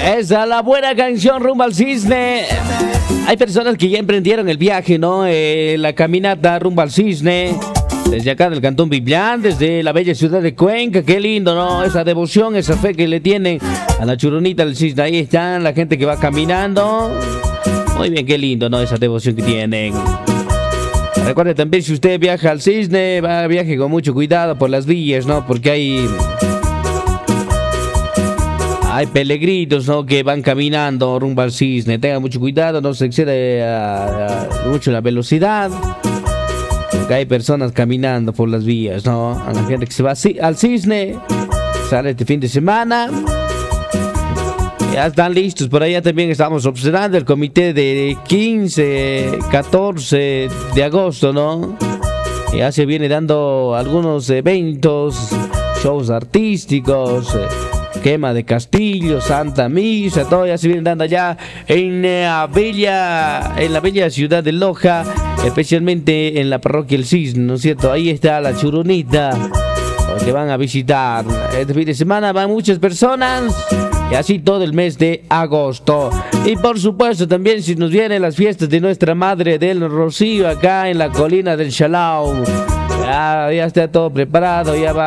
Esa es la buena canción rumbo al cisne. Hay personas que ya emprendieron el viaje, ¿no? La caminata rumbo al cisne. Desde acá del Cantón Biblián, desde la bella ciudad de Cuenca. Qué lindo, ¿no? Esa devoción, esa fe que le tienen a la Churunita del cisne. Ahí están la gente que va caminando. Muy bien, qué lindo, ¿no? Esa devoción que tienen. Recuerde también, si usted viaja al cisne, viaje con mucho cuidado por las vías, ¿no? Porque hay peregrinos, ¿no? Que van caminando rumbo al cisne. Tenga mucho cuidado, no se excede mucho la velocidad. Porque hay personas caminando por las vías, ¿no? A la gente que se va al cisne, sale este fin de semana. Ya están listos, por allá también estamos observando el comité de 15, 14 de agosto, ¿no? Ya se viene dando algunos eventos, shows artísticos, quema de castillos, Santa Misa, todo ya se viene dando allá en la bella ciudad de Loja, especialmente en la parroquia El Cisne, ¿no es cierto? Ahí está la Churunita, que van a visitar. Este fin de semana van muchas personas. Y así todo el mes de agosto. Y por supuesto también si nos vienen las fiestas de nuestra Madre del Rocío acá en la colina del Chalao. Ya está todo preparado, ya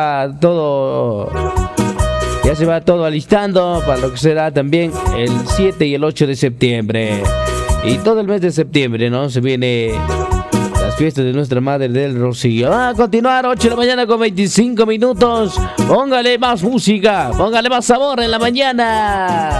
se va todo alistando para lo que será también el 7 y el 8 de septiembre. Y todo el mes de septiembre, ¿no? Se viene las fiestas de nuestra Madre del Rocío. Va a continuar 8 de la mañana con 25 minutos. Póngale más música, póngale más sabor en la mañana.